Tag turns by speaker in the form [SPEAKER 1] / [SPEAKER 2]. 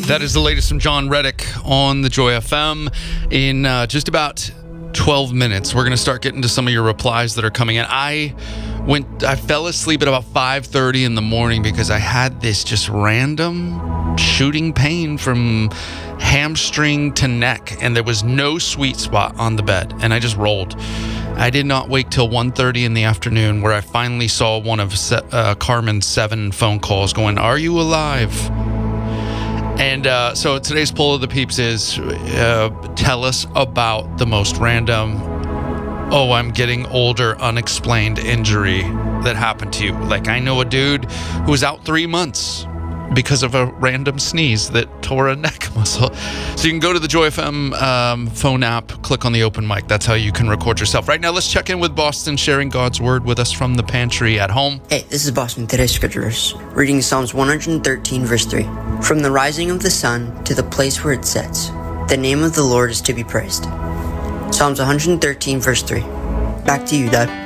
[SPEAKER 1] That is the latest from John Reddick on the Joy FM. In just about 12 minutes, we're going to start getting to some of your replies that are coming in. I fell asleep at about 5:30 in the morning because I had this just random shooting pain from hamstring to neck, and there was no sweet spot on the bed, and I just rolled. I did not wake till 1:30 in the afternoon, where I finally saw one of Carmen's 7 phone calls going, "Are you alive?" And so today's poll of the peeps is, tell us about the most random, I'm getting older, unexplained injury that happened to you. Like, I know a dude who was out 3 months because of a random sneeze that tore a neck muscle. So you can go to the Joy FM phone app, click on the open mic. That's how you can record yourself. Right now, let's check in with Boston, sharing God's word with us from the pantry at home.
[SPEAKER 2] Hey, this is Boston. Today's scripture verse, reading Psalms 113, verse 3. From the rising of the sun to the place where it sets, the name of the Lord is to be praised. Psalms 113, verse 3. Back to you, Dad.